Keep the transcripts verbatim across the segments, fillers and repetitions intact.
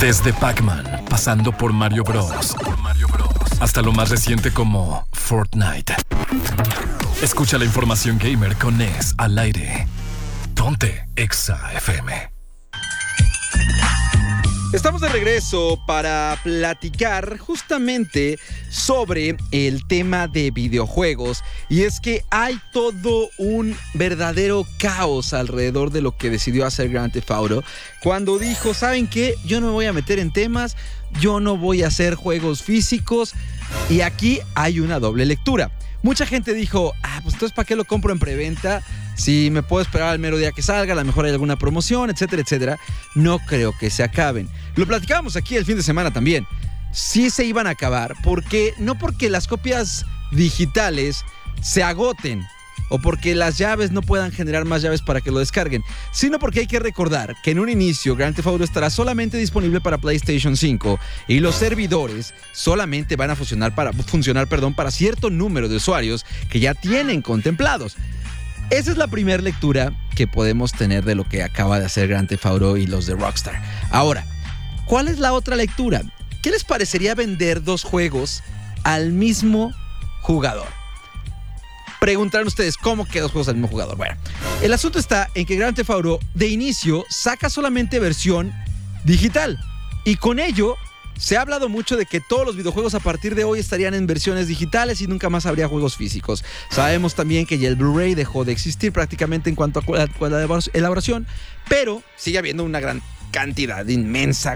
Desde Pac-Man, pasando por Mario Bros. Hasta lo más reciente como Fortnite. Escucha la información gamer con Ness al aire. Ponte Exa F M. Estamos de regreso para platicar justamente sobre el tema de videojuegos, y es que hay todo un verdadero caos alrededor de lo que decidió hacer Grand Theft Auto cuando dijo, ¿saben qué? Yo no me voy a meter en temas, yo no voy a hacer juegos físicos, y aquí hay una doble lectura. Mucha gente dijo, ah, pues entonces ¿para qué lo compro en preventa? Si me puedo esperar al mero día que salga, a lo mejor hay alguna promoción, etcétera, etcétera. No creo que se acaben. Lo platicábamos aquí el fin de semana también. Sí se iban a acabar, porque no porque las copias digitales se agoten o porque las llaves no puedan generar más llaves para que lo descarguen, sino porque hay que recordar que en un inicio Grand Theft Auto estará solamente disponible para PlayStation cinco y los servidores solamente van a funcionar para, funcionar, perdón, para cierto número de usuarios que ya tienen contemplados. Esa es la primera lectura que podemos tener de lo que acaba de hacer Grand Theft Auto y los de Rockstar. Ahora, ¿cuál es la otra lectura? ¿Qué les parecería vender dos juegos al mismo jugador? Preguntarán ustedes, ¿cómo que dos juegos al mismo jugador? Bueno, el asunto está en que Grand Theft Auto de inicio saca solamente versión digital, y con ello se ha hablado mucho de que todos los videojuegos a partir de hoy estarían en versiones digitales y nunca más habría juegos físicos. Sabemos también que ya el Blu-ray dejó de existir prácticamente en cuanto a la elaboración, pero sigue habiendo una gran cantidad inmensa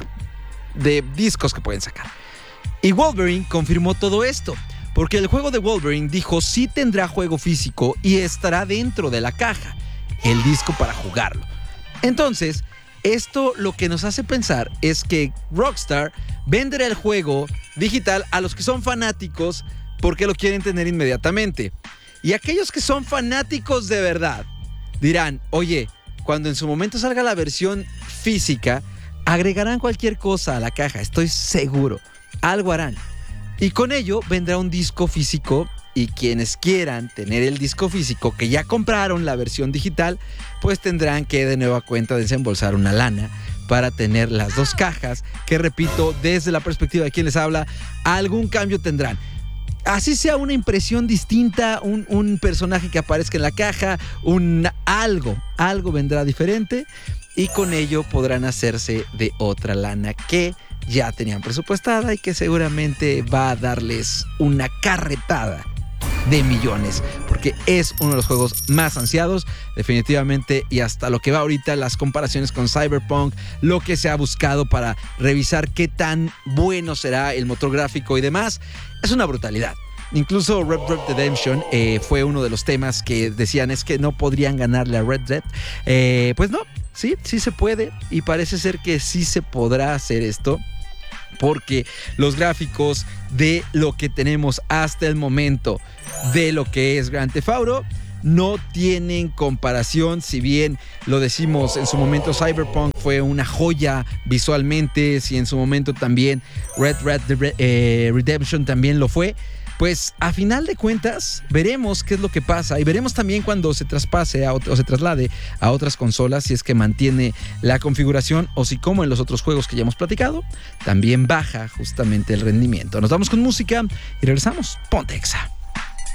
de discos que pueden sacar. Y Wolverine confirmó todo esto, porque el juego de Wolverine dijo sí tendrá juego físico y estará dentro de la caja, el disco para jugarlo. Entonces, esto lo que nos hace pensar es que Rockstar venderá el juego digital a los que son fanáticos porque lo quieren tener inmediatamente. Y aquellos que son fanáticos de verdad dirán, oye, cuando en su momento salga la versión física, agregarán cualquier cosa a la caja, estoy seguro, algo harán. Y con ello vendrá un disco físico, y quienes quieran tener el disco físico que ya compraron la versión digital, pues tendrán que de nueva cuenta desembolsar una lana para tener las dos cajas, que repito, desde la perspectiva de quien les habla, algún cambio tendrán. Así sea una impresión distinta, un, un personaje que aparezca en la caja, un algo, algo vendrá diferente, y con ello podrán hacerse de otra lana que ya tenían presupuestada y que seguramente va a darles una carretada de millones, porque es uno de los juegos más ansiados, definitivamente, y hasta lo que va ahorita, las comparaciones con Cyberpunk, lo que se ha buscado para revisar qué tan bueno será el motor gráfico y demás, es una brutalidad. Incluso Red Dead Redemption eh, fue uno de los temas que decían es que no podrían ganarle a Red Dead. Eh, pues no, sí, sí se puede, y parece ser que sí se podrá hacer esto, porque los gráficos de lo que tenemos hasta el momento de lo que es Grand Theft Auto no tienen comparación. Si bien lo decimos en su momento, Cyberpunk fue una joya visualmente, si en su momento también Red Dead eh, Redemption también lo fue, pues a final de cuentas veremos qué es lo que pasa, y veremos también cuando se traspase a otro, o se traslade a otras consolas, si es que mantiene la configuración o si, como en los otros juegos que ya hemos platicado, también baja justamente el rendimiento. Nos vamos con música y regresamos. Ponte Exa.